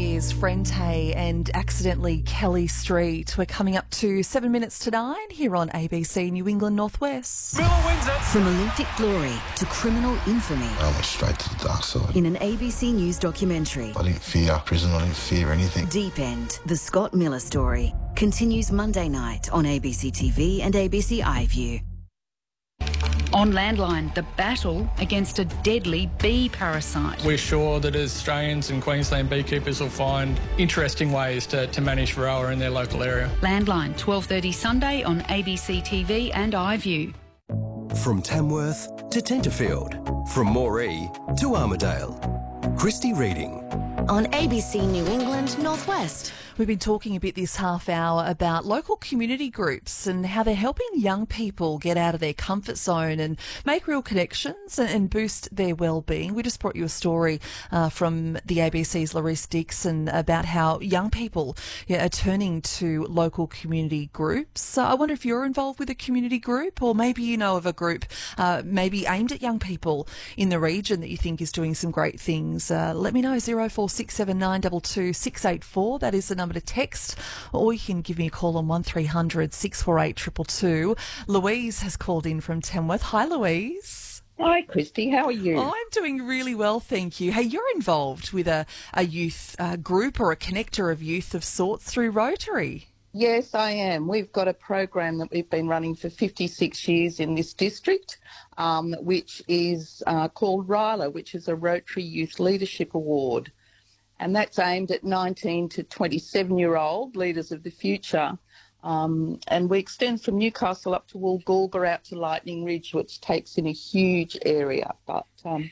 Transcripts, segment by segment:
Spears, Frente and Accidentally Kelly Street. We're coming up to 7 minutes to 9 here on ABC New England Northwest. Miller wins it. From Olympic glory to criminal infamy. I went straight to the dark side. In an ABC News documentary. I didn't fear prison, I didn't fear anything. Deep End, the Scott Miller story, continues Monday night on ABC TV and ABC iView. On Landline, the battle against a deadly bee parasite. We're sure that Australians and Queensland beekeepers will find interesting ways to manage varroa in their local area. Landline, 12:30 Sunday on ABC TV and iView. From Tamworth to Tenterfield, from Moree to Armidale. Christy Reading. On ABC New England Northwest. We've been talking a bit this half hour about local community groups and how they're helping young people get out of their comfort zone and make real connections and boost their well-being. We just brought you a story from the ABC's Larisse Dixon about how young people are turning to local community groups. So I wonder if you're involved with a community group, or maybe you know of a group maybe aimed at young people in the region that you think is doing some great things. Let me know, 0467922684. That is the number to text, or you can give me a call on 1300 648 222. Louise has called in from Tamworth. Hi, Louise. Hi, Christy. How are you? Oh, I'm doing really well, thank you. Hey, you're involved with a youth group or a connector of youth of sorts through Rotary. Yes, I am. We've got a program that we've been running for 56 years in this district, which is called RYLA, which is a Rotary Youth Leadership Award. And that's aimed at 19 to 27-year-old leaders of the future. And we extend from Newcastle up to Woolgoolga out to Lightning Ridge, which takes in a huge area. But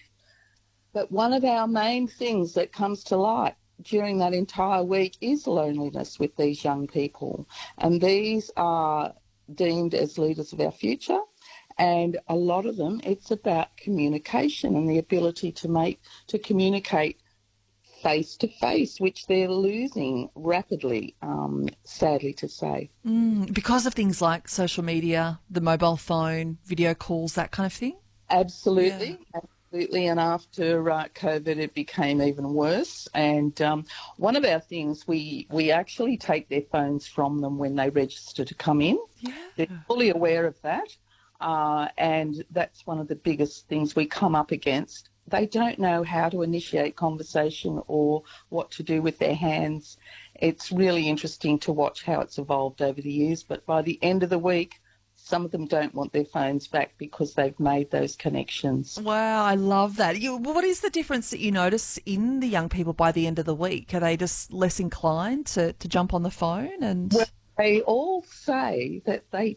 one of our main things that comes to light during that entire week is loneliness with these young people. And these are deemed as leaders of our future. And a lot of them, it's about communication and the ability to communicate face-to-face, which they're losing rapidly, sadly to say. Because of things like social media, the mobile phone, video calls, that kind of thing? Absolutely. Yeah. Absolutely. And after COVID, it became even worse. And one of our things, we actually take their phones from them when they register to come in. Yeah. They're fully aware of that. And that's one of the biggest things we come up against. They don't know how to initiate conversation or what to do with their hands. It's really interesting to watch how it's evolved over the years, but by the end of the week, some of them don't want their phones back because they've made those connections. Wow, I love that. What is the difference that you notice in the young people by the end of the week? Are they just less inclined to jump on the phone? Well, they all say that they